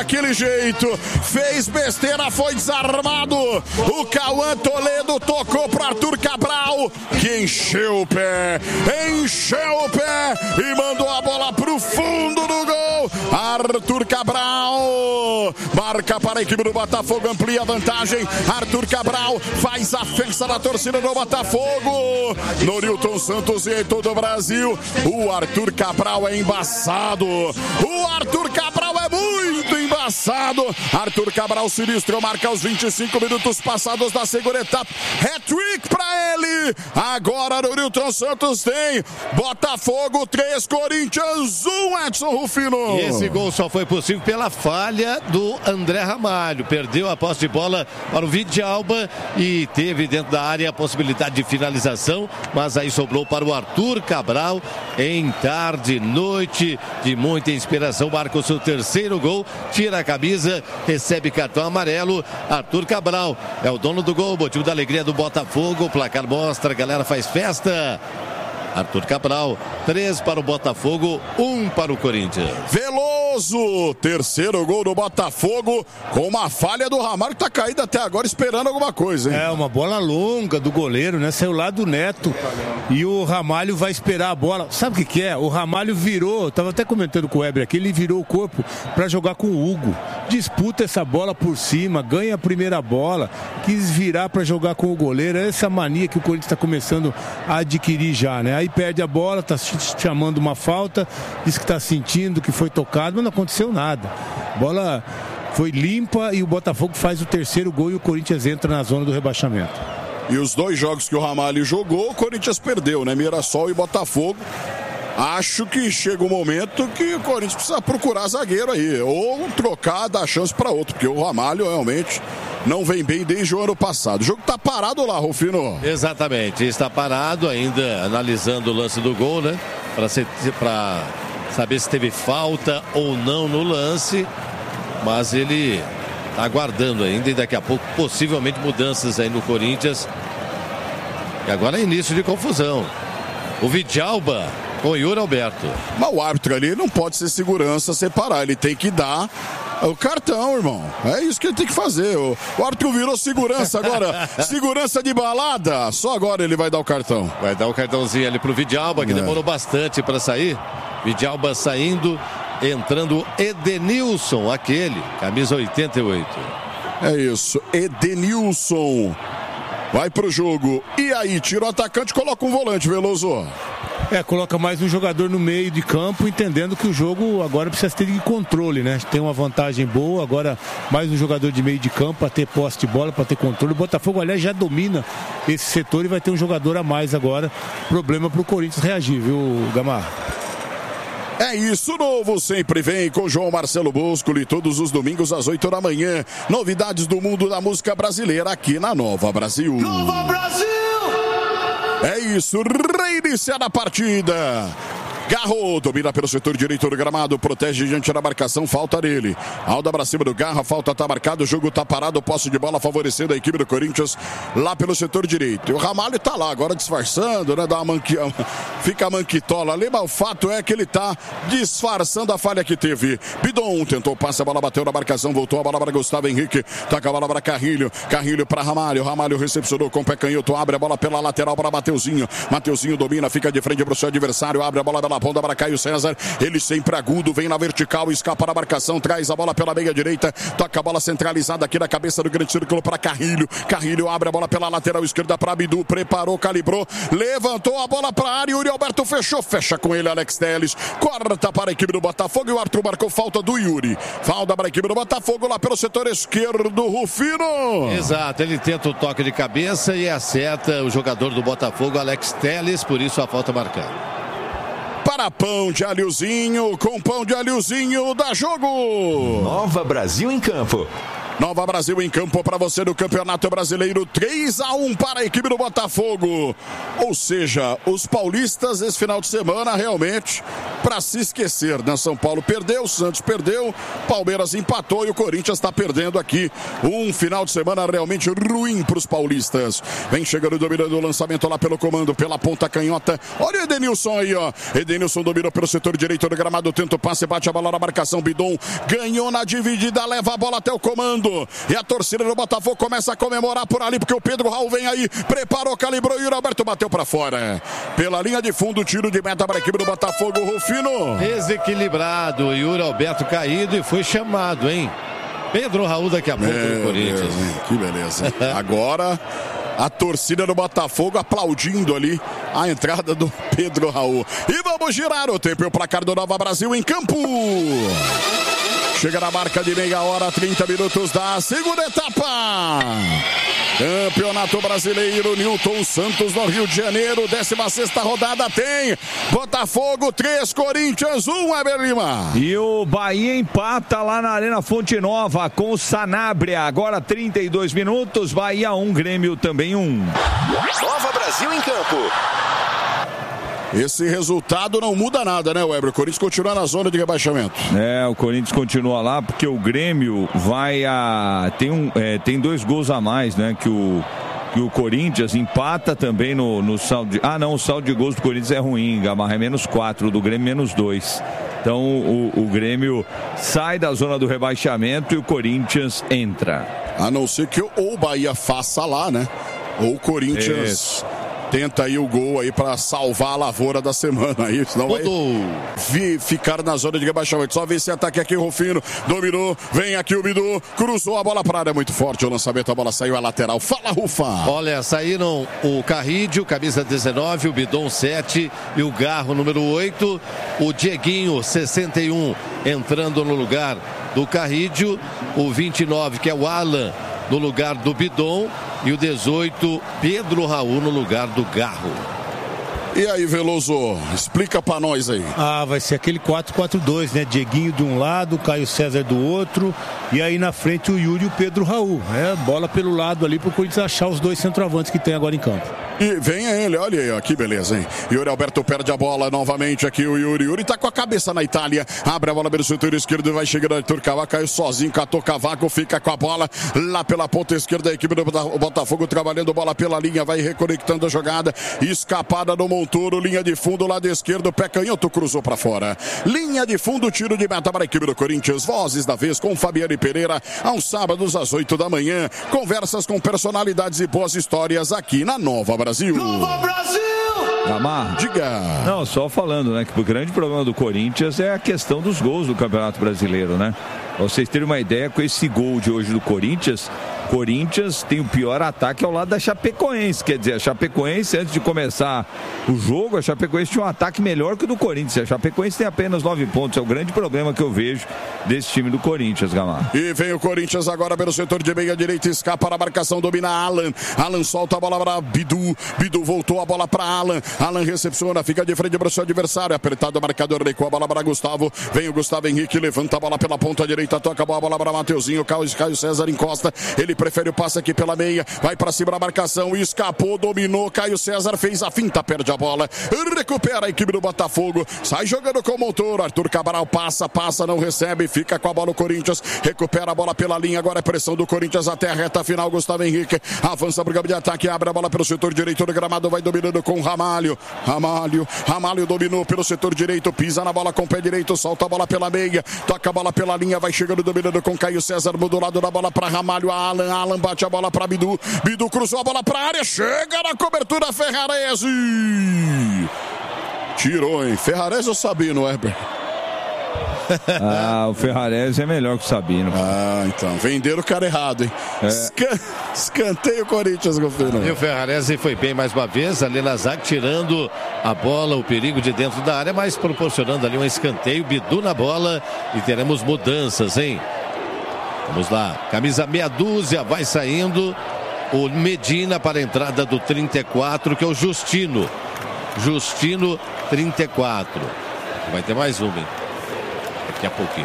daquele jeito, fez besteira, foi desarmado. O Cauã Toledo tocou para Arthur Cabral, que encheu o pé e mandou a bola pro fundo do gol. Arthur Cabral marca para a equipe do Botafogo, amplia a vantagem. Arthur Cabral faz a festa da torcida do Botafogo. Norilton Santos e em todo o Brasil. O Arthur Cabral é embaçado. O Arthur Cabral é muito embaçado. Arthur Cabral sinistro, marca aos 25 minutos passados da segunda etapa. Hat-trick para ele. Agora Norilton Santos tem Botafogo 3, Corinthians 1, Edson Rufino. E esse gol só foi possível pela falha do André Ramalho. Perdeu a posse de bola para o Vidjalba e teve dentro da área a possibilidade de finalização, mas aí sobrou para o Arthur Cabral. Em tarde, noite de muita inspiração, marca o seu terceiro gol, tira a camisa, recebe cartão amarelo. Arthur Cabral é o dono do gol, motivo da alegria do Botafogo. O placar mostra, a galera faz festa. Arthur Cabral, 3 para o Botafogo, 1 para o Corinthians. Veloso, terceiro gol do Botafogo, com uma falha do Ramalho, que tá caído até agora esperando alguma coisa, hein? É, uma bola longa do goleiro, né? Saiu lá do Neto e o Ramalho vai esperar a bola. Sabe o que é? O Ramalho virou, eu tava até comentando com o Weber aqui, ele virou o corpo para jogar com o Hugo. Disputa essa bola por cima, ganha a primeira bola, quis virar para jogar com o goleiro. É essa mania que o Corinthians está começando a adquirir já, né? Aí perde a bola, tá chamando uma falta, diz que tá sentindo que foi tocado, mas não aconteceu nada. A bola foi limpa e o Botafogo faz o terceiro gol e o Corinthians entra na zona do rebaixamento. E os dois jogos que o Ramalho jogou, o Corinthians perdeu, né? Mirassol e Botafogo. Acho que chega um momento que o Corinthians precisa procurar zagueiro aí, ou trocar, dar chance para outro, porque o Ramalho realmente não vem bem desde o ano passado. O jogo tá parado lá, Rufino. Exatamente, está parado ainda, analisando o lance do gol, né? Para saber se teve falta ou não no lance, mas ele tá aguardando ainda e daqui a pouco possivelmente mudanças aí no Corinthians. E agora é início de confusão. O Vidjalba com o Yuri Alberto. Mas o árbitro ali não pode ser segurança separar, ele tem que dar o cartão, irmão. É isso que ele tem que fazer. O árbitro virou segurança agora. Segurança de balada. Só agora ele vai dar o cartão. Vai dar o cartãozinho ali pro Vidjalba, que demorou bastante para sair. Vidjalba saindo, entrando Edenilson, aquele, camisa 88. É isso, Edenilson. Vai pro jogo. E aí, tira o atacante, coloca um volante, Veloso. Coloca mais um jogador no meio de campo, entendendo que o jogo agora precisa ter de controle, né? Tem uma vantagem boa, agora mais um jogador de meio de campo para ter posse de bola, para ter controle. O Botafogo, aliás, já domina esse setor e vai ter um jogador a mais agora. Problema pro Corinthians reagir, viu, Gamarra? É isso, novo sempre vem com João Marcelo Boscoli todos os domingos às 8 da manhã. Novidades do mundo da música brasileira aqui na Nova Brasil. Nova Brasil! É isso, reiniciar a partida. Garro domina pelo setor direito do gramado, protege diante da marcação, falta dele. Alda pra cima do Garro, a falta tá marcada, o jogo tá parado, posse de bola favorecendo a equipe do Corinthians lá pelo setor direito. E o Ramalho tá lá agora disfarçando, né? Fica a manquitola ali, mas o fato é que ele tá disfarçando a falha que teve. Bidon tentou passe, a bola bateu na marcação, voltou a bola para Gustavo Henrique, toca a bola para Carrilho, Carrilho para Ramalho, Ramalho recepcionou com o pé canhoto, abre a bola pela lateral para Mateuzinho, Mateuzinho domina, fica de frente pro seu adversário, abre a bola pela ponta para Caio César, ele sempre agudo, vem na vertical, escapa na marcação, traz a bola pela meia direita, toca a bola centralizada aqui na cabeça do grande círculo para Carrilho, Carrilho abre a bola pela lateral esquerda para Bidu, preparou, calibrou, levantou a bola para a área, Yuri Alberto fechou, fecha com ele Alex Telles, corta para a equipe do Botafogo e o Arthur marcou falta do Yuri, falta para a equipe do Botafogo lá pelo setor esquerdo, Rufino. Exato, ele tenta o toque de cabeça e acerta o jogador do Botafogo, Alex Telles, por isso a falta marcada. Para pão de alhozinho, com pão de alhozinho, dá jogo. Nova Brasil em campo. Nova Brasil em campo para você no Campeonato Brasileiro, 3-1 para a equipe do Botafogo. Ou seja, os paulistas esse final de semana realmente para se esquecer, né? São Paulo perdeu, Santos perdeu, Palmeiras empatou e o Corinthians está perdendo aqui. Um final de semana realmente ruim para os paulistas. Vem chegando, dominando o lançamento lá pelo comando, pela ponta canhota. Olha o Edenilson aí, ó. Edenilson dominou pelo setor direito do gramado, tenta o passe, bate a bola na marcação. Bidon ganhou na dividida, leva a bola até o comando. E a torcida do Botafogo começa a comemorar por ali, porque o Pedro Raul vem aí, preparou, calibrou e o Roberto bateu para fora. Pela linha de fundo, tiro de meta para a equipe do Botafogo, Rufino. Desequilibrado, Yuri Alberto caído e foi chamado, hein? Pedro Raul daqui a pouco no Corinthians. Que beleza. Agora a torcida do Botafogo aplaudindo ali a entrada do Pedro Raul. E vamos girar o tempo e o placar do Nova Brasil em campo. Chega na marca de meia hora, 30 minutos da segunda etapa. Campeonato Brasileiro, Newton Santos no Rio de Janeiro, 16ª rodada tem Botafogo 3, Corinthians 1, Weber Lima. E o Bahia empata lá na Arena Fonte Nova com o Sanabria, agora 32 minutos, Bahia 1, Grêmio também 1. Nova Brasil em campo. Esse resultado não muda nada, né, Weber? O Corinthians continua na zona de rebaixamento. O Corinthians continua lá porque o Grêmio vai tem 2 gols a mais, né, que o Corinthians empata também no saldo de... o saldo de gols do Corinthians é ruim, Gamarra, é -4, do Grêmio -2. Então o Grêmio sai da zona do rebaixamento e o Corinthians entra. A não ser que ou o Bahia faça lá, né? Ou o Corinthians... Tenta aí o gol aí para salvar a lavoura da semana aí, senão vai ficar na zona de rebaixamento. Só vê esse ataque aqui, Rufino, dominou, vem aqui o Bidu, cruzou a bola para a área, muito forte o lançamento, a bola saiu a lateral. Fala, Rufa! Olha, saíram o Carrídio, camisa 19, o Bidon 7 e o Garro, número 8, o Dieguinho, 61, entrando no lugar do Carrídio, o 29, que é o Alan, no lugar do Bidon, e o 18, Pedro Raul, no lugar do Garro. E aí, Veloso, explica pra nós aí. Vai ser aquele 4-4-2, né? Dieguinho de um lado, Caio César do outro, e aí na frente o Yuri e o Pedro Raul. Bola pelo lado ali pro Corinthians achar os 2 centroavantes que tem agora em campo. E vem ele, olha aí, ó, que beleza, hein? Yuri Alberto perde a bola novamente aqui, o Yuri tá com a cabeça na Itália, abre a bola pelo setor esquerdo e vai chegando Arthur Cavaco, caiu sozinho, catou Cavaco, fica com a bola lá pela ponta esquerda, a equipe do Botafogo trabalhando bola pela linha, vai reconectando a jogada, escapada do Montoro, linha de fundo, lado esquerdo, pé canhoto, cruzou pra fora. Linha de fundo, tiro de meta para a equipe do Corinthians, vozes da vez com Fabiane Pereira, aos sábados às 8 da manhã, conversas com personalidades e boas histórias aqui na Nova Brasil. Nova Brasil! Gamarra. Diga. Não, só falando, né, que o grande problema do Corinthians é a questão dos gols do Campeonato Brasileiro, né? Pra vocês terem uma ideia, com esse gol de hoje do Corinthians tem o pior ataque ao lado da Chapecoense. Quer dizer, a Chapecoense, antes de começar o jogo, a Chapecoense tinha um ataque melhor que o do Corinthians. A Chapecoense tem apenas 9 pontos. É o grande problema que eu vejo desse time do Corinthians, Gamarra. E vem o Corinthians agora pelo setor de meia direita, escapa na marcação, domina Alan. Alan solta a bola para Bidu. Bidu voltou a bola para Alan. Alan recepciona, fica de frente para o seu adversário. Apertado o marcador, com a bola para Gustavo. Vem o Gustavo Henrique, levanta a bola pela ponta direita, toca a bola para Mateuzinho. Caio César encosta. Ele prefere o passe aqui pela meia, vai para cima da marcação, escapou, dominou, Caio César fez a finta, perde a bola, recupera a equipe do Botafogo, sai jogando com o motor, Arthur Cabral passa, não recebe, fica com a bola o Corinthians, recupera a bola pela linha, agora é pressão do Corinthians até a reta final, Gustavo Henrique, avança para o campo de ataque, abre a bola pelo setor direito do gramado, vai dominando com Ramalho dominou pelo setor direito, pisa na bola com o pé direito, solta a bola pela meia, toca a bola pela linha, vai chegando, dominando com Caio César, do lado da bola para Ramalho, Alan bate a bola para Bidu cruzou a bola para a área, chega na cobertura Ferrarese, tirou, hein? Ferrarese ou Sabino, Weber? O Ferrarese é melhor que o Sabino. Então, venderam o cara errado, hein? Escanteio Corinthians, Gofino. E o Ferrarese foi bem mais uma vez, ali na zaga, tirando a bola, o perigo de dentro da área, mas proporcionando ali um escanteio, Bidu na bola e teremos mudanças, hein? Vamos lá, camisa meia dúzia, vai saindo o Medina para a entrada do 34, que é o Justino, 34, vai ter mais uma, hein? Daqui a pouquinho.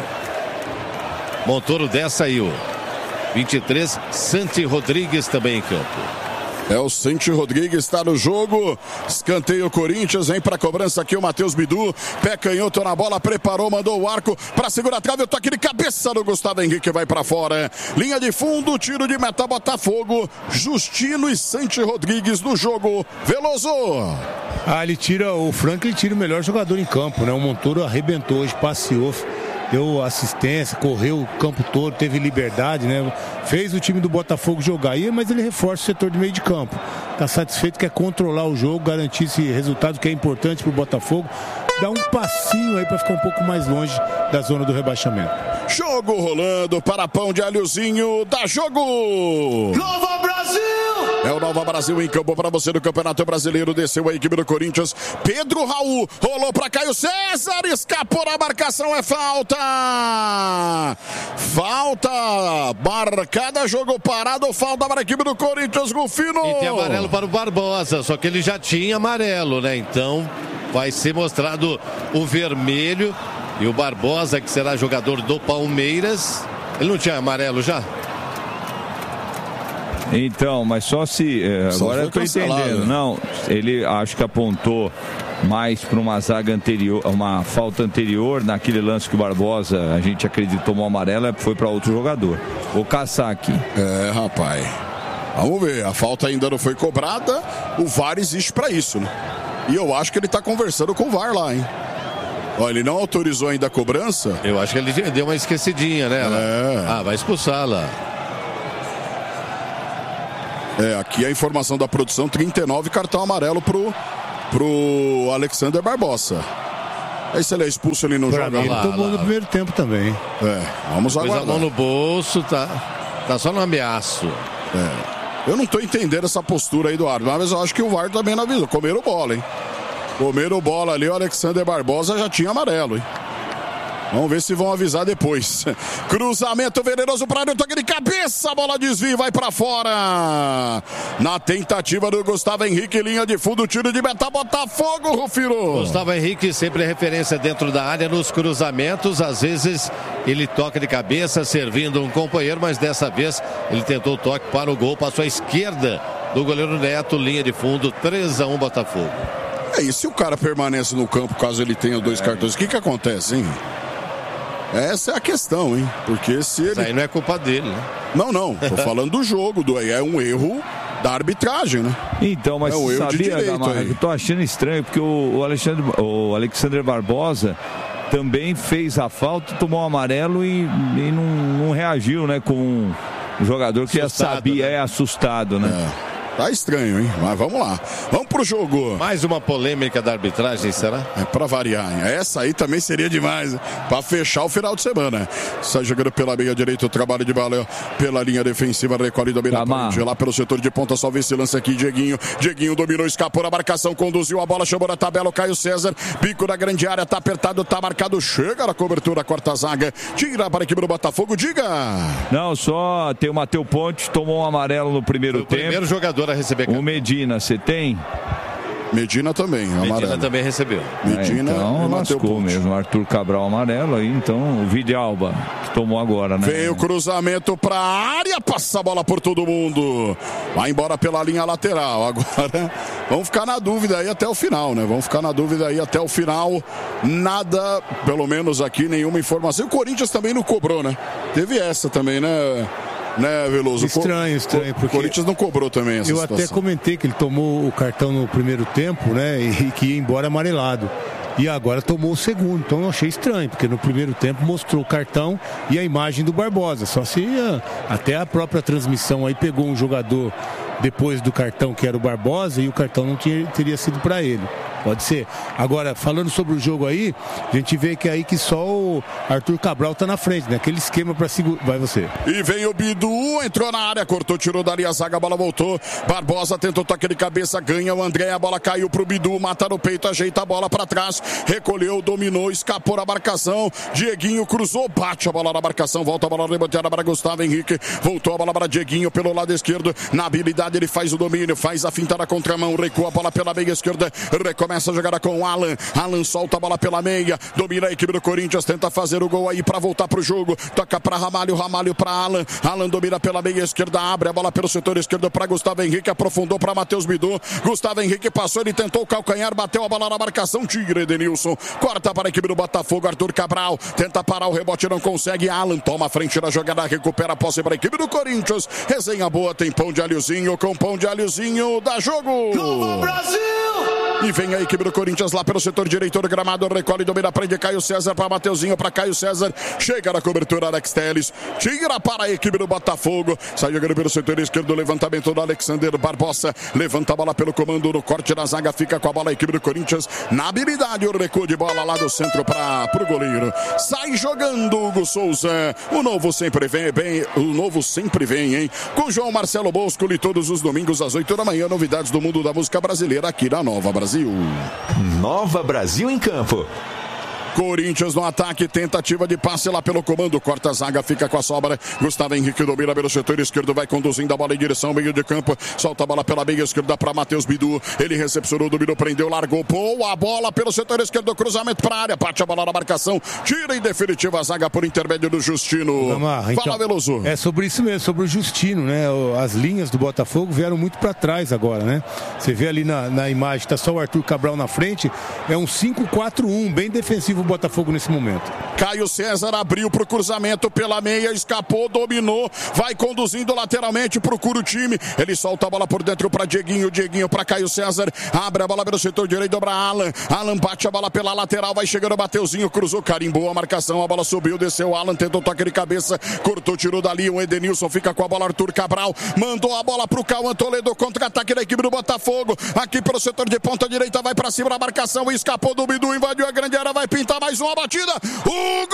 Montoro 10 saiu, 23, Santi Rodrigues também em campo. É o Santi Rodrigues, está no jogo. Escanteio Corinthians, vem para cobrança aqui o Matheus Bidu. Pé canhoto na bola, preparou, mandou o arco para segurar a trave. O toque de cabeça do Gustavo Henrique vai para fora. Linha de fundo, tiro de meta, Botafogo. Justino e Santi Rodrigues no jogo. Veloso. Ele tira, o Franklin tira o melhor jogador em campo, né? O Montoro arrebentou hoje, passeou, deu assistência, correu o campo todo, teve liberdade, né? Fez o time do Botafogo jogar aí, mas ele reforça o setor de meio de campo. Tá satisfeito, quer controlar o jogo, garantir esse resultado que é importante pro Botafogo. Dá um passinho aí para ficar um pouco mais longe da zona do rebaixamento. Jogo rolando para pão de alhozinho, dá jogo! Nova Brasil! É o Nova Brasil em campo para você do Campeonato Brasileiro. Desceu a equipe do Corinthians. Pedro Raul rolou para Caio César. Escapou na marcação. É falta. Falta marcada. Jogo parado. Falta para a equipe do Corinthians. Rufino. E tem amarelo para o Barbosa. Só que ele já tinha amarelo, né? Então vai ser mostrado o vermelho. E o Barbosa, que será jogador do Palmeiras. Ele não tinha amarelo já? Então, mas só se... agora eu tô entendendo. Não, ele acho que apontou mais para uma zaga anterior, uma falta anterior, naquele lance que o Barbosa, a gente acredita, tomou amarela, foi para outro jogador. Vou caçar aqui. Rapaz. Vamos ver, a falta ainda não foi cobrada, o VAR existe para isso, né? E eu acho que ele tá conversando com o VAR lá, hein? Olha, ele não autorizou ainda a cobrança. Eu acho que ele deu uma esquecidinha, né? Vai expulsá-la. Aqui a informação da produção, 39, cartão amarelo pro Alexander Barbosa. Aí se ele é expulso, ele não joga. Ele tomou no primeiro tempo também. Vamos aguardar. Pôs a mão no bolso, tá só no ameaço. Eu não tô entendendo essa postura aí do árbitro, mas eu acho que o VAR também não avisou. Comeram bola, hein? Comeram bola ali, o Alexander Barbosa já tinha amarelo, hein? Vamos ver se vão avisar depois. Cruzamento venenoso para o toque de cabeça. A bola desvia e vai para fora. Na tentativa do Gustavo Henrique, linha de fundo, tiro de meta, Botafogo, Rufino. Gustavo Henrique sempre é referência dentro da área nos cruzamentos. Às vezes ele toca de cabeça, servindo um companheiro, mas dessa vez ele tentou o toque para o gol, passou à esquerda do goleiro Neto, linha de fundo, 3-1 Botafogo. E se o cara permanece no campo, caso ele tenha 2 cartões, o que acontece, hein? Essa é a questão, hein? Porque se ele... Isso aí não é culpa dele, né? Não. Tô falando do jogo. É um erro da arbitragem, né? Então, mas um erro de direito aí. Eu tô achando estranho, porque o Alexander Barbosa também fez a falta, tomou um amarelo e não reagiu, né? Com um jogador que assustado, já sabia, né? Assustado, né? Tá estranho, hein? Mas vamos lá. Vamos pro jogo. Mais uma polêmica da arbitragem, será? Pra variar, hein? Essa aí também seria demais, hein? Pra fechar o final de semana. Sai jogando pela meia direita, o trabalho de bola pela linha defensiva, recolhido bem na ponte. Lá pelo setor de ponta, só vê esse lance aqui, Dieguinho. Dieguinho dominou, escapou na marcação, conduziu a bola, chamou na tabela o Caio César. Pico da grande área, tá apertado, tá marcado, chega na cobertura, corta a zaga. Tira para a equipe do Botafogo, diga! Não, só tem o Matheus Ponte, tomou um amarelo no primeiro tempo. O primeiro jogador a receber cartão. O Medina, você tem? Medina também, amarelo. Medina também recebeu. Medina então lascou mesmo. Arthur Cabral amarelo aí, então o Vidalba que tomou agora, né? Vem o cruzamento pra área, passa a bola por todo mundo. Vai embora pela linha lateral. Agora vamos ficar na dúvida aí até o final, né? Vamos ficar na dúvida aí até o final. Nada, pelo menos aqui, nenhuma informação. O Corinthians também não cobrou, né? Teve essa também, né? Veloso? Estranho, porque o Corinthians não cobrou também essa situação. Eu até comentei que ele tomou o cartão no primeiro tempo, né, e que ia embora amarelado. E agora tomou o segundo, então eu achei estranho, porque no primeiro tempo mostrou o cartão e a imagem do Barbosa. Só se até a própria transmissão aí pegou um jogador depois do cartão que era o Barbosa e o cartão não teria sido para ele. Pode ser. Agora, falando sobre o jogo aí, a gente vê que aí que só o Arthur Cabral tá na frente, né? Aquele esquema para segurar. Vai você. E vem o Bidu, entrou na área, cortou, tirou dali a zaga, a bola voltou. Barbosa tentou toque de cabeça, ganha o André, a bola caiu pro Bidu, mata no peito, ajeita a bola para trás, recolheu, dominou, escapou na marcação. Dieguinho cruzou, bate a bola na marcação, volta a bola reboteada para Gustavo Henrique, voltou a bola para Dieguinho pelo lado esquerdo. Na habilidade ele faz o domínio, faz a finta na contramão, recua a bola pela meia esquerda, recua começa a jogada com o Alan. Alan solta a bola pela meia, domina a equipe do Corinthians, tenta fazer o gol aí para voltar pro jogo. Toca para Ramalho, Ramalho para Alan. Alan domina pela meia esquerda, abre a bola pelo setor esquerdo para Gustavo Henrique, aprofundou para Matheus Bidu. Gustavo Henrique passou, ele tentou o calcanhar, bateu a bola na marcação, tira Edenilson. Corta para a equipe do Botafogo, Arthur Cabral. Tenta parar o rebote, não consegue. Alan toma a frente da jogada, recupera a posse para a equipe do Corinthians. Resenha boa, tem pão de alhozinho, com pão de alhozinho, dá jogo! Nova Brasil! E vem a equipe do Corinthians lá pelo setor direito do gramado, recolhe, domina, prende Caio César para Mateuzinho, para Caio César, chega na cobertura Alex Telles, tira para a equipe do Botafogo, sai jogando pelo setor esquerdo, levantamento do Alexander Barbosa, levanta a bola pelo comando no corte da zaga, fica com a bola a equipe do Corinthians, na habilidade, o recuo de bola lá do centro para o goleiro, sai jogando Hugo Souza, o novo sempre vem, hein, com João Marcelo Boscoli, todos os domingos às 8 da manhã, novidades do mundo da música brasileira aqui na Nova Brasil. Nova Brasil em campo. Corinthians no ataque, tentativa de passe lá pelo comando, corta a zaga, fica com a sobra, Gustavo Henrique domina pelo setor esquerdo, vai conduzindo a bola em direção ao meio de campo, solta a bola pela meia esquerda para Matheus Bidu, ele recepcionou, dominou, prendeu, largou, pô, a bola pelo setor esquerdo, cruzamento para a área, bate a bola na marcação, tira em definitiva a zaga por intermédio do Justino. Fala, Veloso. É sobre isso mesmo, sobre o Justino, né? As linhas do Botafogo vieram muito para trás agora, né? Você vê ali na imagem, tá só o Arthur Cabral na frente, é um 5-4-1, bem defensivo Botafogo nesse momento. Caio César abriu pro cruzamento pela meia, escapou, dominou, vai conduzindo lateralmente, procura o time, ele solta a bola por dentro para Dieguinho para Caio César, abre a bola pelo setor direito para Alan, Alan bate a bola pela lateral, vai chegando o Mateuzinho, cruzou, carimbou a marcação, a bola subiu, desceu, Alan tentou toque de cabeça, cortou, tirou dali, o Edenilson fica com a bola, Arthur Cabral, mandou a bola pro Cauã Toledo, contra-ataque da equipe do Botafogo, aqui pelo setor de ponta direita, vai para cima da marcação, escapou do Bidu, invadiu a grande área, vai pintar mais uma batida, o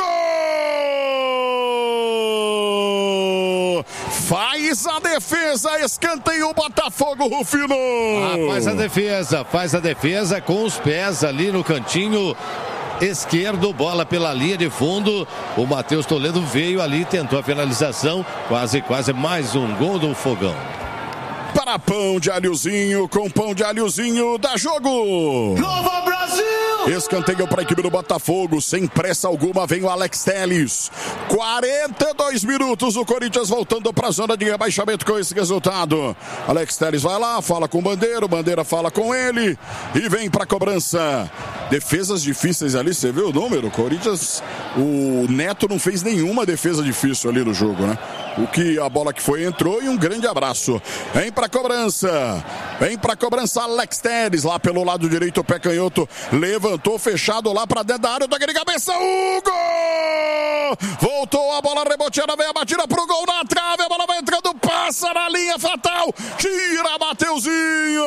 gol! Faz a defesa, escanteio o Botafogo, Rufino! Faz a defesa com os pés ali no cantinho esquerdo, bola pela linha de fundo, o Matheus Toledo veio ali, tentou a finalização, quase mais um gol do Fogão. Para pão de alhozinho, com pão de alhozinho, dá jogo! Nova Brasil! Escanteio para a equipe do Botafogo, sem pressa alguma, vem o Alex Telles. 42 minutos, o Corinthians voltando para a zona de rebaixamento com esse resultado. Alex Telles vai lá, fala com o Bandeira, o Bandeira fala com ele e vem para a cobrança. Defesas difíceis ali, você vê o número? O Corinthians, o Neto não fez nenhuma defesa difícil ali no jogo, né? A bola que foi entrou e um grande abraço. Vem para a cobrança Alex Telles, lá pelo lado direito, o pé canhoto, levantou, fechado lá para dentro da área, toque de cabeça, o gol! Voltou a bola reboteada, vem a batida pro gol na trave, a bola vai entrando, passa na linha fatal, tira Mateuzinho!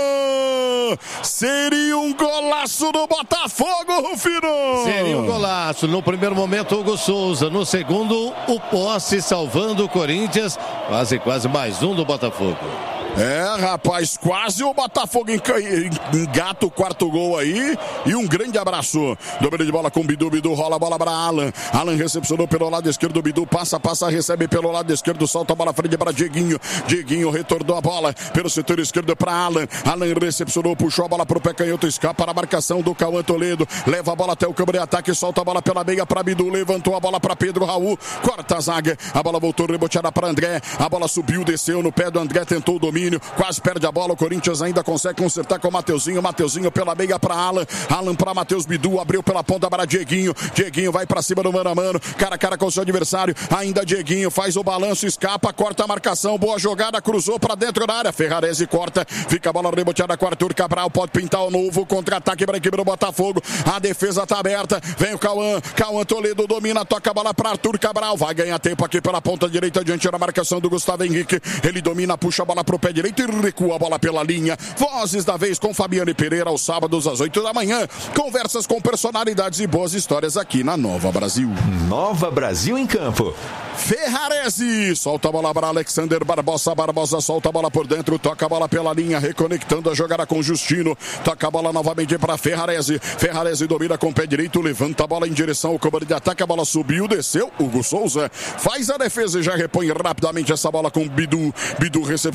Seria um golaço do Botafogo, Rufino! Seria um golaço, no primeiro momento Hugo Souza, no segundo o Posse salvando o Corinthians, quase mais um do Botafogo. Rapaz, quase o Botafogo engata o quarto gol aí e um grande abraço. Domínio de bola com Bidu, rola a bola para Alan. Alan recepcionou pelo lado esquerdo, Bidu passa, recebe pelo lado esquerdo, solta a bola frente para Dieguinho. Dieguinho retornou a bola pelo setor esquerdo para Alan. Alan recepcionou, puxou a bola para o pé canhoto, escapa na marcação do Cauã Toledo. Leva a bola até o campo de ataque, solta a bola pela meia para Bidu, levantou a bola para Pedro Raul, corta a zaga, a bola voltou reboteada para André, a bola subiu, desceu no pé do André, tentou o domínio, quase perde a bola, o Corinthians ainda consegue consertar com o Mateuzinho pela meia para Alan para Matheus Bidu, abriu pela ponta para Dieguinho vai para cima do mano a mano, cara a cara com o seu adversário, ainda Dieguinho faz o balanço, escapa, corta a marcação, boa jogada, cruzou para dentro da área, Ferrarese corta, fica a bola reboteada com Arthur Cabral, pode pintar o novo contra-ataque para a equipe do Botafogo, a defesa tá aberta, vem o Cauã Toledo domina, toca a bola para Arthur Cabral, vai ganhar tempo aqui pela ponta direita, diante da marcação do Gustavo Henrique, ele domina, puxa a bola pro pé direito e recua a bola pela linha. Vozes da vez com Fabiane Pereira aos sábados às 8 da manhã. Conversas com personalidades e boas histórias aqui na Nova Brasil. Nova Brasil em campo. Ferrarese solta a bola para Alexander Barbosa solta a bola por dentro, toca a bola pela linha, reconectando a jogada com Justino, toca a bola novamente para Ferrarese domina com o pé direito, levanta a bola em direção ao comando de ataque, a bola subiu, desceu, Hugo Souza faz a defesa e já repõe rapidamente essa bola com Bidu recepcionou, mandou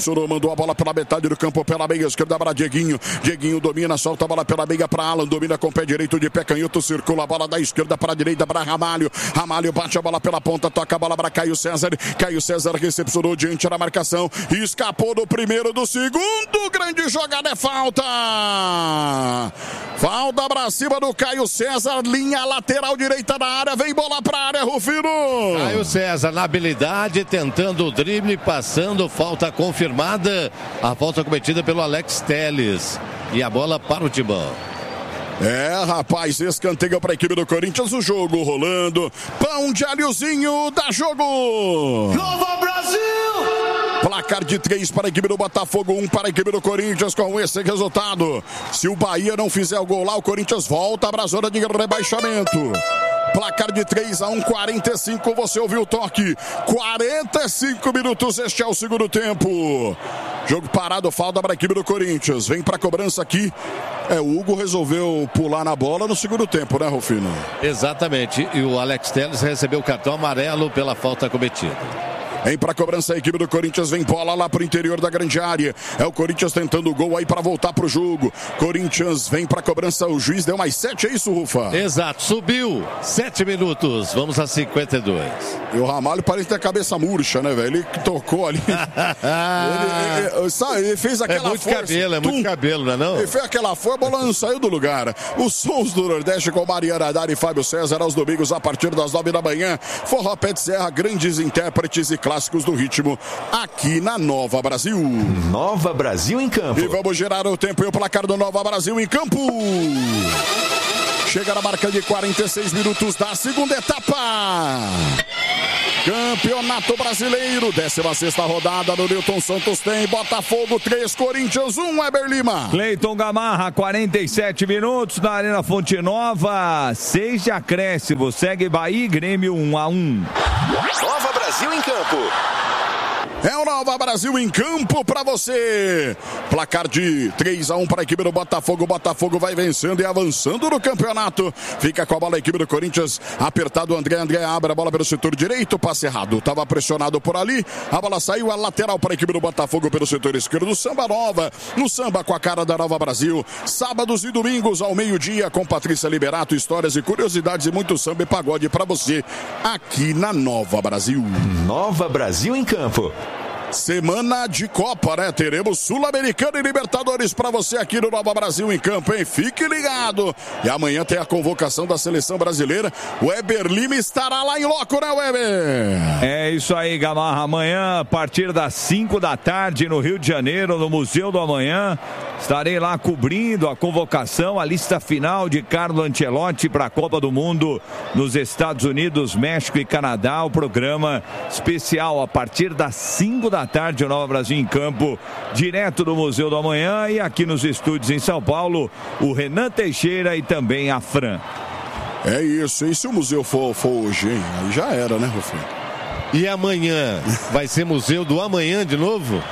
a bola pela metade do campo, pela meia esquerda para Dieguinho. Dieguinho domina, solta a bola pela meia para Alan, domina com o pé direito de pé canhoto, circula a bola da esquerda para a direita para Ramalho. Ramalho bate a bola pela ponta, toca a bola para Caio César. Caio César recepcionou diante da marcação, escapou do primeiro, do segundo. Grande jogada, é falta. Falta pra cima do Caio César, linha lateral direita da área, vem bola pra área, Rufino. Caio César na habilidade, tentando o drible, passando, falta confirmada, a falta cometida pelo Alex Telles. E a bola para o Timão. Rapaz, escanteio para a equipe do Corinthians, o jogo rolando. Pão de alhozinho, dá jogo. Nova Brasil! Placar de 3 para a equipe do Botafogo, 1 para a equipe do Corinthians com esse resultado. Se o Bahia não fizer o gol lá, o Corinthians volta para a zona de rebaixamento. Placar de 3-1, 45, você ouviu o toque. 45 minutos, este é o segundo tempo. Jogo parado, falta para a equipe do Corinthians. Vem para a cobrança aqui. O Hugo resolveu pular na bola no segundo tempo, né, Rufino? Exatamente, e o Alex Telles recebeu o cartão amarelo pela falta cometida. Vem pra cobrança a equipe do Corinthians, vem bola lá pro interior da grande área. É o Corinthians tentando o gol aí pra voltar pro jogo. Corinthians vem pra cobrança, o juiz deu mais 7, é isso, Rufa? Exato, subiu, 7 minutos, vamos a 52. E o Ramalho parece ter a cabeça murcha, né, velho? Ele tocou ali. ele fez aquela muito força. Muito cabelo, não é não? Ele fez aquela força, a bola não saiu do lugar. Os sons do Nordeste com Mariana Haddad e Fábio César aos domingos a partir das 9 da manhã. Forró Pé de Serra, grandes intérpretes e clássicos do ritmo aqui na Nova Brasil. Nova Brasil em campo. E vamos gerar o tempo e o placar do Nova Brasil em campo. Chega na marca de 46 minutos da segunda etapa. Campeonato Brasileiro, 16ª rodada no Newton Santos tem Botafogo 3, Corinthians 1, Weber Lima. Cleiton Gamarra, 47 minutos na Arena Fonte Nova, 6 de acréscimo, segue Bahia e Grêmio 1-1. Nova Brasil em campo. É o Nova Brasil em campo para você. Placar de 3-1 para a equipe do Botafogo. O Botafogo vai vencendo e avançando no campeonato. Fica com a bola a equipe do Corinthians. Apertado o André abre a bola pelo setor direito. Passe errado. Estava pressionado por ali. A bola saiu a lateral para a equipe do Botafogo pelo setor esquerdo. Samba Nova. No samba com a cara da Nova Brasil. Sábados e domingos ao meio-dia com Patrícia Liberato. Histórias e curiosidades e muito samba e pagode para você aqui na Nova Brasil. Nova Brasil em campo. Semana de Copa, né? Teremos Sul-Americana e Libertadores para você aqui no Nova Brasil em campo, hein? Fique ligado. E amanhã tem a convocação da seleção brasileira. O Weber Lima estará lá em loco, né, Weber? É isso aí, Gamarra. Amanhã, a partir das 5 da tarde, no Rio de Janeiro, no Museu do Amanhã, estarei lá cobrindo a convocação, a lista final de Carlo Ancelotti para a Copa do Mundo nos Estados Unidos, México e Canadá. O programa especial a partir das 5 da tarde, o Nova Brasil em campo, direto do Museu do Amanhã, e aqui nos estúdios em São Paulo, o Renan Teixeira e também a Fran. É isso, e se o museu for hoje, hein? Aí já era, né, Rufino? E amanhã? Vai ser Museu do Amanhã de novo?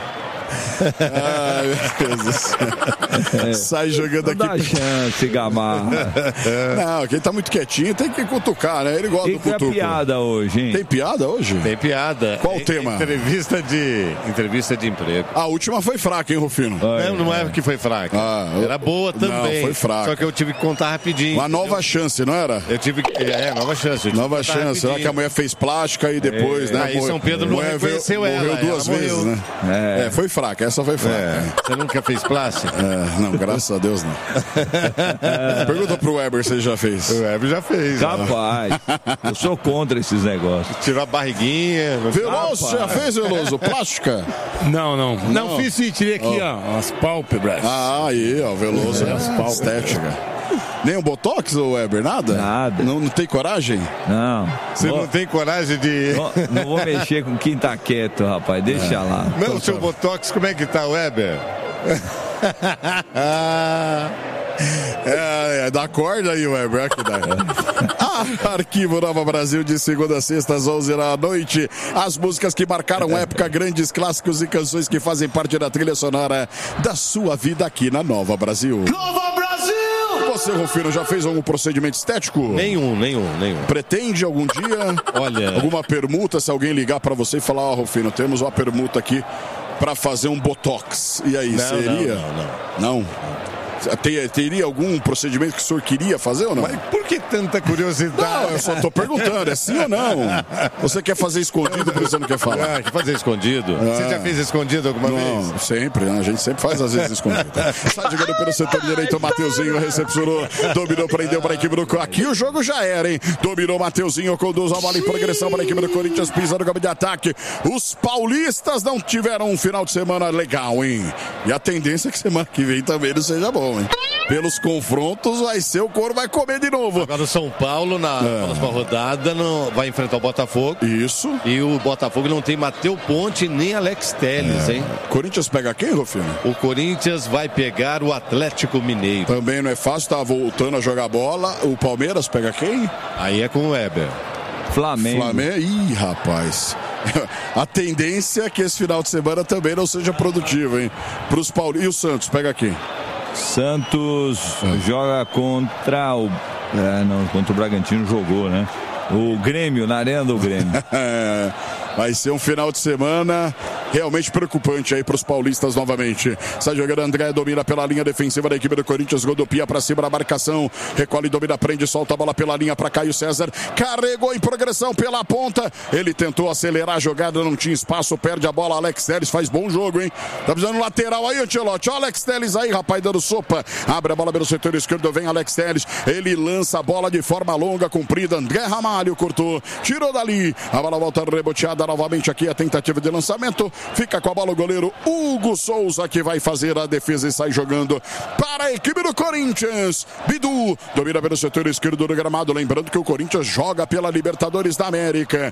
Ai, meu Deus do céu. Sai jogando aqui. Não dá chance, Gamarra. Não, quem tá muito quietinho tem que cutucar, né? Ele gosta do cutuco. Tem piada hoje, hein? Tem piada hoje? Tem piada. Qual o tema? Entrevista de emprego. A última foi fraca, hein, Rufino? Não é que foi fraca. Era boa também. Não, foi fraca. Só que eu tive que contar rapidinho. Uma nova chance, não era? Eu tive que... nova chance. Nova chance. Olha que a mulher fez plástica e depois, né? Aí São Pedro não reconheceu ela. Morreu duas vezes, né? Foi fraca. Essa foi fraca. Você nunca fez plástica? Não, graças a Deus não. Pergunta pro Weber se ele já fez. O Weber já fez. Capaz. Eu sou contra esses negócios. Tirou a barriguinha. Veloso, já fez, Veloso? Plástica? Não fiz sim, tirei aqui, ó, as pálpebras. Aí, ó, Veloso. Estética. Nem um botox, Weber? Nada? Nada. Não tem coragem? Não. Você não tem coragem de... Não vou mexer com quem tá quieto, rapaz. Deixa lá. Não, o seu botox, como é que tá, Weber? Dá corda aí, Weber. Arquivo Nova Brasil, de segunda a sexta às 11 da noite. As músicas que marcaram época, grandes clássicos e canções que fazem parte da trilha sonora da sua vida aqui na Nova Brasil. Nova Brasil! Você, Rufino, já fez algum procedimento estético? Nenhum. Pretende algum dia? Olha... Alguma permuta, se alguém ligar pra você e falar, Rufino, temos uma permuta aqui para fazer um botox. E aí, seria? Não. Teria algum procedimento que o senhor queria fazer ou não? Mas por que tanta curiosidade? Não, eu só tô perguntando, é sim ou não? Você quer fazer escondido, por isso você não quer falar? Quer fazer escondido? Você já fez escondido alguma vez? Não, sempre, né? A gente sempre faz às vezes escondido. Está jogando pelo setor direito, o Mateuzinho recepcionou, dominou, prendeu para a equipe do... Aqui o jogo já era, hein? Dominou o Mateuzinho, conduz a bola em progressão para a equipe do Corinthians, pisa no campo de ataque. Os paulistas não tiveram um final de semana legal, hein? E a tendência é que semana que vem também não seja bom, hein? Pelos confrontos, vai ser o couro vai comer de novo. Agora o São Paulo, na próxima rodada, vai enfrentar o Botafogo. Isso. E o Botafogo não tem Matheus Ponte nem Alex Telles, hein? Corinthians pega quem, Rufino? O Corinthians vai pegar o Atlético Mineiro. Também não é fácil, tá voltando a jogar bola. O Palmeiras pega quem? Aí é com o Weber. Flamengo. Ih, rapaz. A tendência é que esse final de semana também não seja produtivo, hein? Pros Paulistas. E o Santos pega quem? Santos joga contra o... contra o Bragantino jogou, né? O Grêmio, na arena do Grêmio. Vai ser um final de semana realmente preocupante aí para os paulistas novamente. Sai jogando André, domina pela linha defensiva da equipe do Corinthians, Godopia para cima da marcação, recolhe, domina, prende, solta a bola pela linha para Caio César, carregou em progressão pela ponta, ele tentou acelerar a jogada, não tinha espaço, perde a bola, Alex Telles faz bom jogo, hein? Tá precisando lateral aí, Ancelotti, olha o Alex Telles aí, rapaz, dando sopa, abre a bola pelo setor esquerdo, vem Alex Telles, ele lança a bola de forma longa, comprida, André Ramalho cortou, tirou dali, a bola volta reboteada novamente aqui, a tentativa de lançamento, fica com a bola o goleiro Hugo Souza, que vai fazer a defesa e sai jogando para a equipe do Corinthians. Bidu domina pelo setor esquerdo do gramado, lembrando que o Corinthians joga pela Libertadores da América,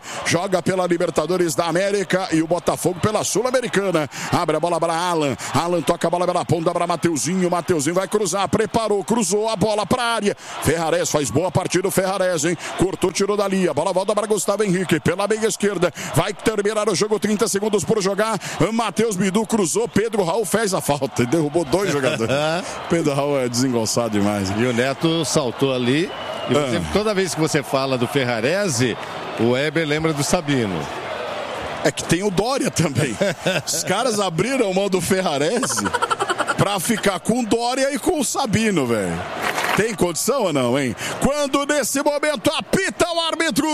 e o Botafogo pela Sul-Americana. Abre a bola para Alan toca a bola pela ponta para Mateuzinho vai cruzar, cruzou a bola para a área, Ferrares faz boa partida, o Ferrares, hein? Cortou, tirou dali, a bola volta para Gustavo Henrique, pela meia esquerda, vai terminar o jogo, 30 segundos por jogar, Matheus Bidu cruzou, Pedro Raul fez a falta e derrubou 2 jogadores. Pedro Raul é desengonçado demais. E o Neto saltou ali, e toda vez que você fala do Ferrarese, o Weber lembra do Sabino. É que tem o Dória também. Os caras abriram mão do Ferrarese pra ficar com o Dória e com o Sabino, velho. Tem condição ou não, hein? Quando nesse momento apita o árbitro,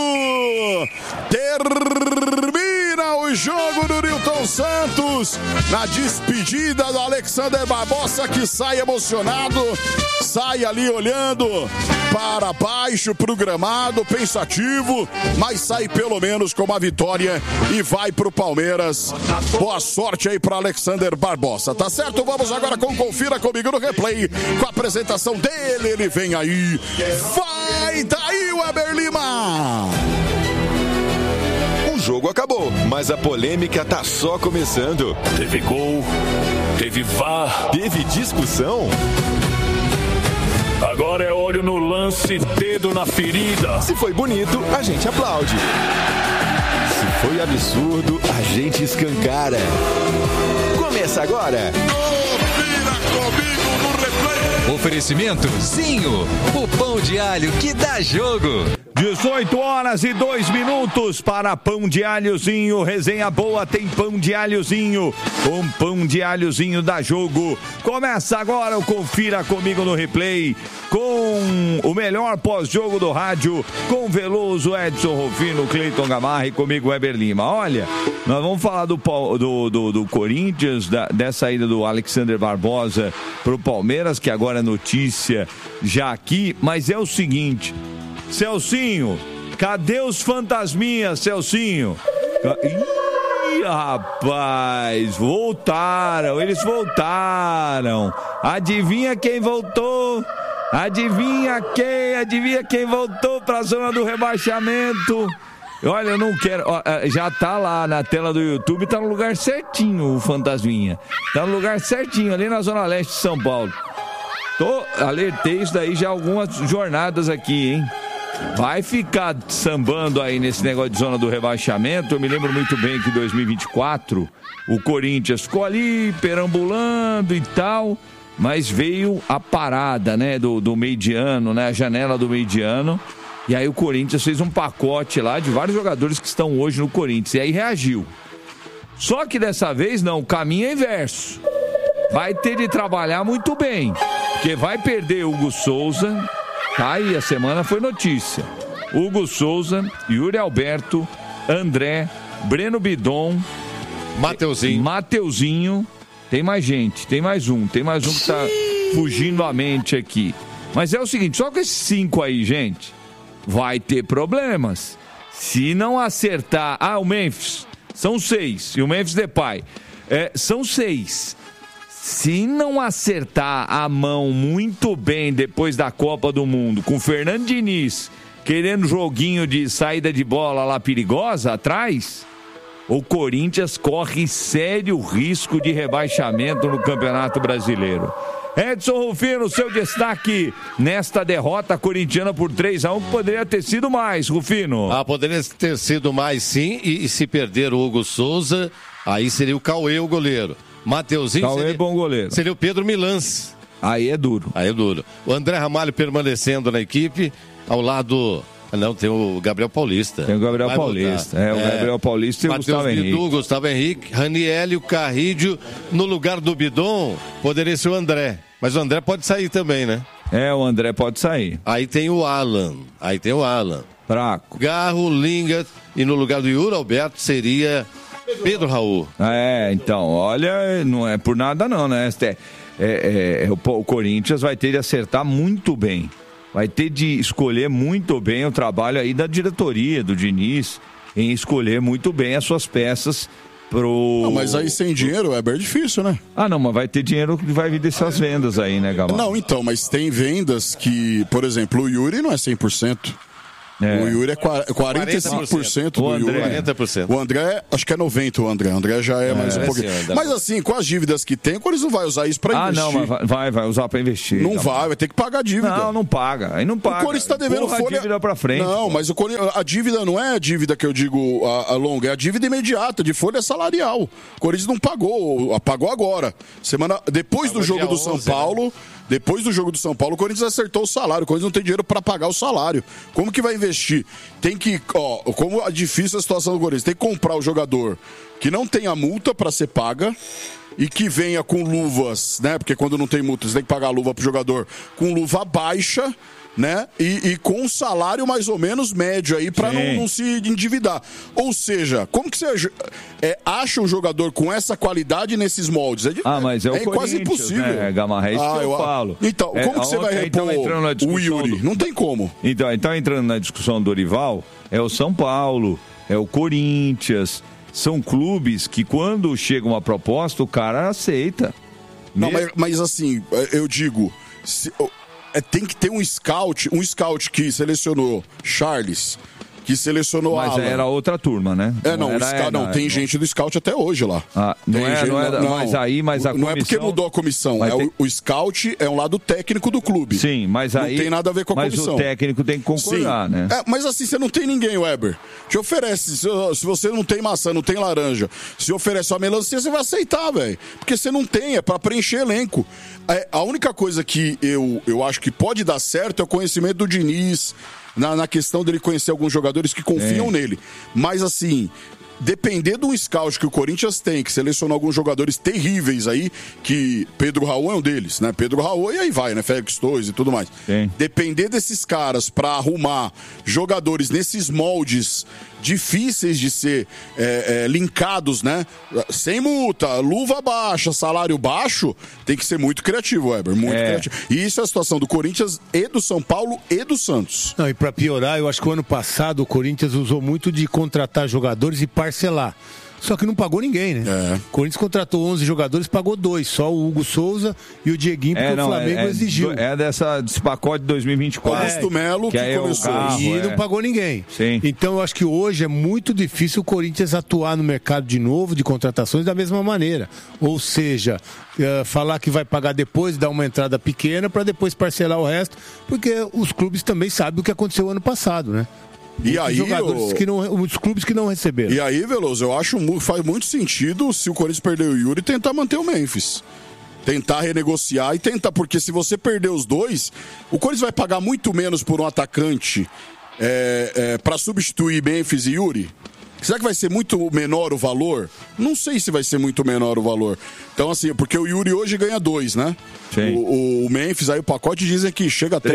termina o jogo do Nilton Santos na despedida do Alexander Barbosa, que sai emocionado, sai ali olhando para baixo pro gramado, pensativo, mas sai pelo menos com uma vitória e vai pro Palmeiras. Boa sorte aí para Alexander Barbosa, tá certo? Vamos agora com Confira Comigo no Replay, com a apresentação dele. Ele vem aí, vai daí, Weber Lima! O jogo acabou, mas a polêmica tá só começando. Teve gol, teve VAR, teve discussão. Agora é olho no lance, dedo na ferida. Se foi bonito, a gente aplaude. Se foi absurdo, a gente escancara. Começa agora. Confira Comigo no Replay. Oferecimento Zinho, o pão de alho que dá jogo. 18h02 para Pão de Alhozinho, resenha boa, tem Pão de Alhozinho, um Pão de Alhozinho dá jogo. Começa agora o Confira Comigo no Replay, com o melhor pós-jogo do rádio, com Veloso, Edson Rufino, Cleiton Gamarra e comigo Weber Lima. Olha, nós vamos falar do Corinthians, dessa ida do Alexander Barbosa pro Palmeiras, que agora é notícia já aqui, mas é o seguinte... Celcinho, cadê os fantasminhas, Celcinho? Ih, rapaz, eles voltaram. Adivinha quem voltou? Adivinha quem voltou para a zona do rebaixamento? Olha, eu não quero, já tá lá na tela do YouTube, tá no lugar certinho o fantasminha. Tá no lugar certinho, ali na zona leste de São Paulo. Alertei isso daí já algumas jornadas aqui, hein? Vai ficar sambando aí nesse negócio de zona do rebaixamento. Eu me lembro muito bem que em 2024 o Corinthians ficou ali perambulando e tal, mas veio a parada, né, do meio de ano, né, a janela do meio de ano, e aí o Corinthians fez um pacote lá de vários jogadores que estão hoje no Corinthians, e aí reagiu. Só que dessa vez não, o caminho é inverso. Vai ter de trabalhar muito bem, porque vai perder Hugo Souza, tá aí, a semana foi notícia. Hugo Souza, Yuri Alberto, André, Breno Bidon, Mateuzinho, tem mais gente, tem mais um que tá fugindo à mente aqui. Mas é o seguinte, só com esses 5 aí, gente, vai ter problemas. Se não acertar... o Memphis, são 6, e o Memphis Depay, são 6. Se não acertar a mão muito bem depois da Copa do Mundo, com o Fernando Diniz querendo joguinho de saída de bola lá perigosa atrás, o Corinthians corre sério risco de rebaixamento no Campeonato Brasileiro. Edson Rufino, seu destaque nesta derrota corintiana por 3-1, que poderia ter sido mais, Rufino. Poderia ter sido mais, sim, e se perder o Hugo Souza, aí seria o Cauê, o goleiro. Mateuzinho seria bom goleiro. Seria o Pedro Milans. Aí é duro. O André Ramalho permanecendo na equipe, ao lado... Não, tem o Gabriel Paulista. Tem o Gabriel Paulista. O Gabriel Paulista e o Gustavo Henrique. Gustavo Henrique, Raniel, Carrídio. No lugar do Bidon, poderia ser o André. Mas o André pode sair também, né? O André pode sair. Aí tem o Alan. Fraco. Garro, Linga. E no lugar do Yuri Alberto seria Pedro Raul. Então, olha, não é por nada não, né? O Corinthians vai ter de acertar muito bem. Vai ter de escolher muito bem o trabalho aí da diretoria, do Diniz, em escolher muito bem as suas peças pro... Não, mas aí sem dinheiro é bem difícil, né? Não, mas vai ter dinheiro que vai vir dessas vendas aí, né, Gamal? Não, então, mas tem vendas que, por exemplo, o Yuri não é 100%. O Yuri é 45% do Yuri. 40%. O André, acho que é 90% o André. O André já é mais um pouquinho. Mas assim, com as dívidas que tem, o Corinthians não vai usar isso pra investir. Não, mas vai usar pra investir. Não vai ter que pagar a dívida. Não paga. Aí não paga. O Corinthians tá devendo folha... a dívida pra frente. Não, mas a dívida não é a dívida que eu digo a longa, é a dívida imediata, de folha salarial. O Corinthians não pagou agora. Depois do jogo do São Paulo... Né? Depois do jogo do São Paulo, o Corinthians acertou o salário. O Corinthians não tem dinheiro para pagar o salário. Como que vai investir? Tem que, como é difícil a situação do Corinthians, tem que comprar o jogador que não tenha multa para ser paga e que venha com luvas, né? Porque quando não tem multa, você tem que pagar a luva pro jogador com luva baixa, né? E com um salário mais ou menos médio aí para não se endividar. Ou seja, como que você acha um jogador com essa qualidade nesses moldes? Mas é quase impossível. Né, Gamarra, é isso que eu falo. Então, como que você vai repor o Yuri? Não tem como. Então, entrando na discussão do Dorival, é o São Paulo, é o Corinthians, são clubes que quando chega uma proposta, o cara aceita. Não, mas assim, eu digo... tem que ter um scout que selecionou Charles, que selecionou Alan. Mas era outra turma, né? Tem gente do scout até hoje lá. Mas a comissão... Não é porque mudou a comissão, o scout é um lado técnico do clube. Sim, mas aí... Não tem nada a ver com a comissão. Mas o técnico tem que concordar, né? Mas assim, você não tem ninguém, Weber. Te oferece, se você não tem maçã, não tem laranja, se oferece uma melancia, você vai aceitar, velho. Porque você não tem, é pra preencher elenco. A única coisa que eu acho que pode dar certo é o conhecimento do Diniz, na questão dele conhecer alguns jogadores que confiam nele. Mas assim, depender de um scout que o Corinthians tem, que selecionou alguns jogadores terríveis aí, que Pedro Raul é um deles, né? Pedro Raul e aí vai, né? Félix Torres e tudo mais. Depender desses caras pra arrumar jogadores nesses moldes difíceis de ser linkados, né? Sem multa, luva baixa, salário baixo, tem que ser muito criativo, Weber, muito criativo. E isso é a situação do Corinthians e do São Paulo e do Santos. Não, e pra piorar, eu acho que o ano passado o Corinthians usou muito de contratar jogadores e parcelar. Só que não pagou ninguém, né? O Corinthians contratou 11 jogadores, pagou 2, só o Hugo Souza e o Dieguinho, porque o Flamengo exigiu. Desse pacote de 2024. Augusto Melo que começou. E não pagou ninguém. Sim. Então eu acho que hoje é muito difícil o Corinthians atuar no mercado de novo, de contratações, da mesma maneira. Ou seja, falar que vai pagar depois, dar uma entrada pequena para depois parcelar o resto, porque os clubes também sabem o que aconteceu ano passado, né? E aí, os clubes que não receberam. E aí, Veloso, eu acho que faz muito sentido, se o Corinthians perder o Yuri, tentar manter o Memphis. Tentar renegociar e tentar, porque se você perder os dois, o Corinthians vai pagar muito menos por um atacante para substituir Memphis e Yuri. Será que vai ser muito menor o valor? Não sei se vai ser muito menor o valor. Então, assim, porque o Yuri hoje ganha 2, né? Sim. O Memphis, aí o pacote dizem que chega até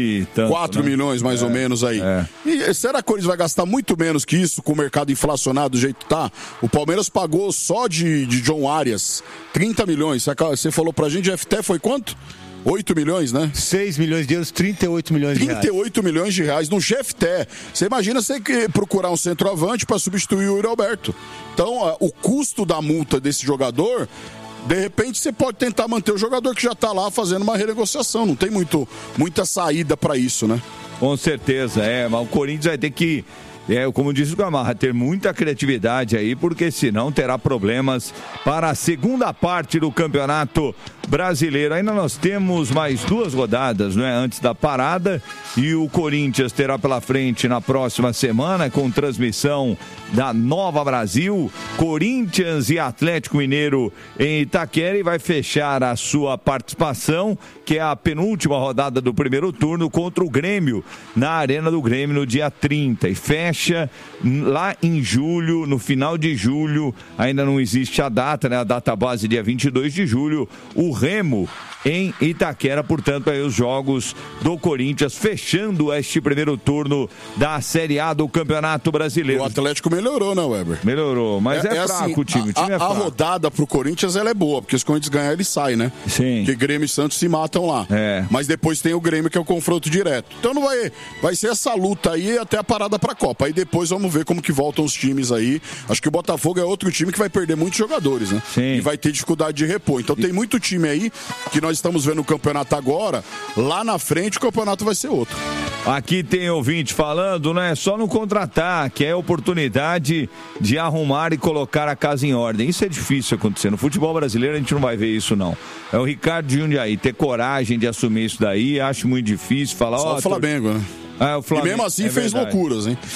4 milhões, mais ou menos aí. E será que o Corinthians vai gastar muito menos que isso com o mercado inflacionado do jeito que tá? O Palmeiras pagou só de John Arias 30 milhões. Você falou pra gente, o FT foi quanto? 8 milhões, né? 6 milhões de euros, 38 milhões de reais. 38 milhões de reais num GFT. Você imagina você procurar um centroavante para substituir o Yuri Alberto. Então, o custo da multa desse jogador, de repente você pode tentar manter o jogador que já está lá fazendo uma renegociação. Não tem muita saída para isso, né? Com certeza, mas o Corinthians vai ter que, como disse o Gamarra, ter muita criatividade aí, porque senão terá problemas para a segunda parte do Campeonato Brasileiro. Ainda nós temos mais 2 rodadas, não é? Antes da parada, e o Corinthians terá pela frente na próxima semana, com transmissão da Nova Brasil, Corinthians e Atlético Mineiro em Itaquera, e vai fechar a sua participação, que é a penúltima rodada do primeiro turno, contra o Grêmio, na Arena do Grêmio, no dia 30, e fecha lá em julho, no final de julho, ainda não existe a data, né? A data base dia 22 de julho, o Remo em Itaquera, portanto, aí os jogos do Corinthians fechando este primeiro turno da Série A do Campeonato Brasileiro. O Atlético melhorou, né, Weber? Melhorou, mas é fraco assim, o time. A rodada pro Corinthians ela é boa, porque se o Corinthians ganhar, ele sai, né? Sim. Porque Grêmio e Santos se matam lá. Mas depois tem o Grêmio, que é o confronto direto. Então não vai ser essa luta aí até a parada pra Copa. Aí depois vamos ver como que voltam os times aí. Acho que o Botafogo é outro time que vai perder muitos jogadores, né? Sim. E vai ter dificuldade de repor. Então tem muito time aí que nós estamos vendo o campeonato agora, lá na frente o campeonato vai ser outro. Aqui tem ouvinte falando, né? Só no contra-ataque, é oportunidade de arrumar e colocar a casa em ordem. Isso é difícil acontecer. No futebol brasileiro a gente não vai ver isso, não. É o Ricardo de Jundiaí, ter coragem de assumir isso daí, acho muito difícil. Falar, só o Flamengo, né? O Flamengo, e mesmo assim fez verdade. loucuras, hein?